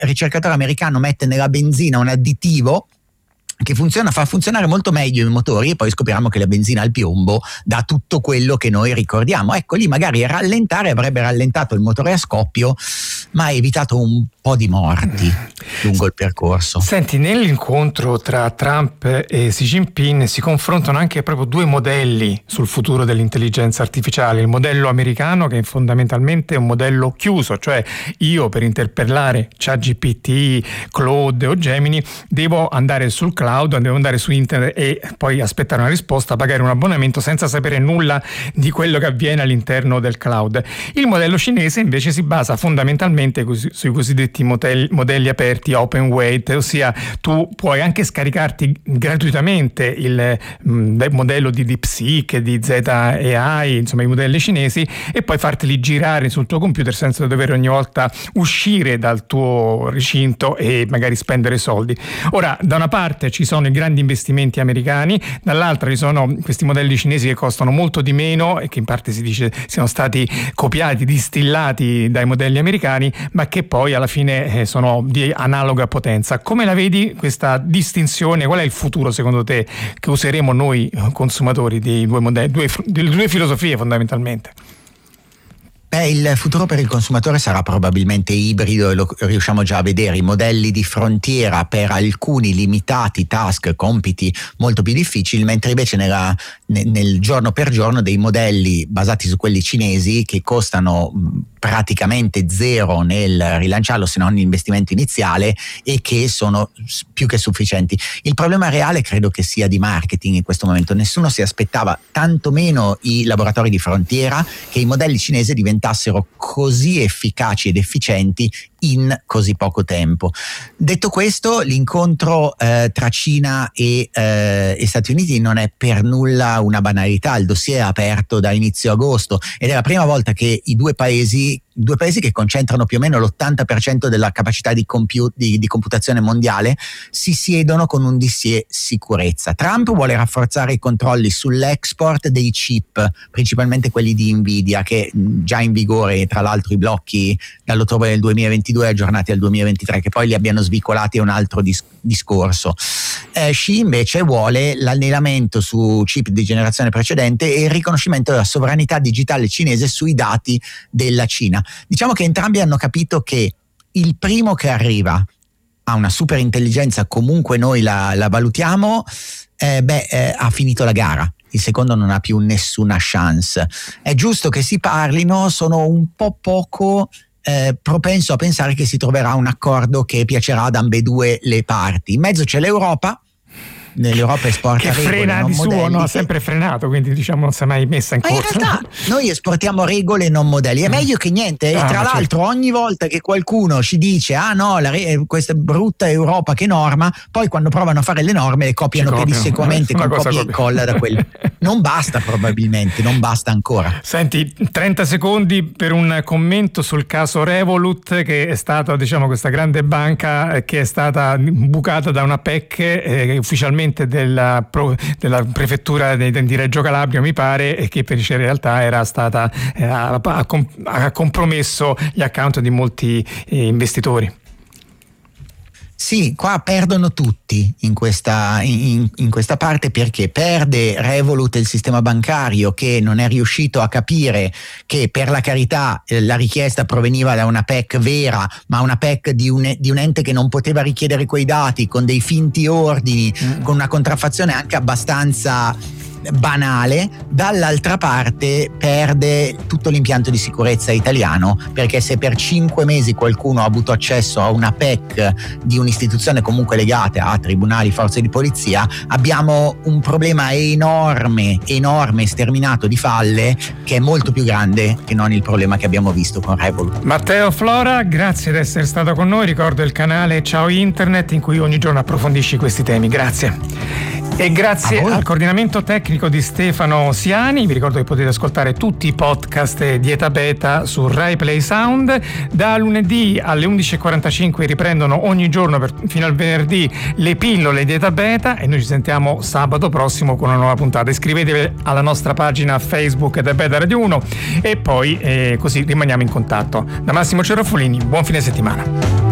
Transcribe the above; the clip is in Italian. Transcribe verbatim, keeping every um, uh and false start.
ricercatore americano mette nella benzina un additivo che funziona, fa funzionare molto meglio i motori, e poi scopriamo che la benzina al piombo dà tutto quello che noi ricordiamo. Ecco, lì magari rallentare avrebbe rallentato il motore a scoppio, ma ha evitato un po' di morti lungo il percorso. Senti, nell'incontro tra Trump e Xi Jinping si confrontano anche proprio due modelli sul futuro dell'intelligenza artificiale. Il modello americano, che fondamentalmente è un modello chiuso, cioè io per interpellare ChatGPT, Claude o Gemini devo andare sul cloud, devo andare su internet e poi aspettare una risposta, pagare un abbonamento senza sapere nulla di quello che avviene all'interno del cloud. Il modello cinese invece si basa fondamentalmente sui cosiddetti modelli, modelli aperti open weight, ossia tu puoi anche scaricarti gratuitamente il mh, modello di DeepSeek, di Z A I, insomma i modelli cinesi, e poi farteli girare sul tuo computer senza dover ogni volta uscire dal tuo recinto e magari spendere soldi. Ora, da una parte ci sono i grandi investimenti americani, dall'altra ci sono questi modelli cinesi che costano molto di meno e che in parte si dice siano stati copiati, distillati dai modelli americani, ma che poi alla fine sono di analoga potenza. Come la vedi questa distinzione? Qual è il futuro secondo te che useremo noi consumatori dei due modelli, due, delle due filosofie fondamentalmente? Beh, il futuro per il consumatore sarà probabilmente ibrido, e lo riusciamo già a vedere. I modelli di frontiera per alcuni limitati task, compiti molto più difficili, mentre invece nella, nel, nel giorno per giorno dei modelli basati su quelli cinesi che costano praticamente zero nel rilanciarlo, se non l'investimento iniziale, e che sono più che sufficienti. Il problema reale credo che sia di marketing in questo momento. Nessuno si aspettava, tantomeno i laboratori di frontiera, che i modelli cinesi diventassero così efficaci ed efficienti in così poco tempo. Detto questo, l'incontro eh, tra Cina e, eh, e Stati Uniti non è per nulla una banalità. Il dossier è aperto da inizio agosto ed è la prima volta che i due paesi due paesi che concentrano più o meno l'ottanta per cento della capacità di, compute, di, di computazione mondiale si siedono con un dossier sicurezza. Trump vuole rafforzare i controlli sull'export dei chip, principalmente quelli di Nvidia, che già in vigore, tra l'altro i blocchi dall'ottobre del duemilaventidue aggiornati al duemilaventitré, che poi li abbiano svicolati è un altro dis- discorso. Eh, Xi invece vuole l'allineamento su chip di generazione precedente e il riconoscimento della sovranità digitale cinese sui dati della Cina. Diciamo che entrambi hanno capito che il primo che arriva a una super intelligenza, comunque noi la, la valutiamo, eh, beh, eh, ha finito la gara. Il secondo non ha più nessuna chance. È giusto che si parlino, sono un po' poco eh, propenso a pensare che si troverà un accordo che piacerà ad ambedue le parti. In mezzo c'è l'Europa. Nell'Europa esporta che regole, frena non di suo, modelli, no? Ha che... sempre frenato, quindi diciamo non si è mai messa in Ma corsa. in realtà noi esportiamo regole e non modelli, è meglio che niente. E ah, tra l'altro certo. ogni volta che qualcuno ci dice ah no, la re- questa brutta Europa che norma, poi quando provano a fare le norme le copiano, copiano. pedissequamente con copia e incolla da quello. Non basta probabilmente, non basta ancora. Senti, trenta secondi per un commento sul caso Revolut, che è stata, diciamo, questa grande banca che è stata bucata da una P E C eh, ufficialmente della della prefettura di, di Reggio Calabria, mi pare, e che invece in realtà era stata eh, ha, ha compromesso gli account di molti eh, investitori. Sì, qua perdono tutti in questa, in, in questa parte, perché perde Revolut, il sistema bancario, che non è riuscito a capire che, per la carità, eh, la richiesta proveniva da una P E C vera, ma una P E C di un, di un ente che non poteva richiedere quei dati, con dei finti ordini, mm. con una contraffazione anche abbastanza banale. Dall'altra parte perde tutto l'impianto di sicurezza italiano, perché se per cinque mesi qualcuno ha avuto accesso a una P E C di un'istituzione comunque legata a tribunali, forze di polizia, abbiamo un problema enorme, enorme, sterminato di falle, che è molto più grande che non il problema che abbiamo visto con Revolut. Matteo Flora, grazie di essere stato con noi. Ricordo il canale Ciao Internet, in cui ogni giorno approfondisci questi temi. Grazie. E grazie al coordinamento tecnico di Stefano Siani. Vi ricordo che potete ascoltare tutti i podcast di Eta Beta su Rai Play Sound. Da lunedì alle undici e quarantacinque riprendono ogni giorno per, fino al venerdì le pillole di Eta Beta, e noi ci sentiamo sabato prossimo con una nuova puntata. Iscrivetevi alla nostra pagina Facebook Eta Beta Radio uno e poi eh, così rimaniamo in contatto. Da Massimo Cerofolini, buon fine settimana.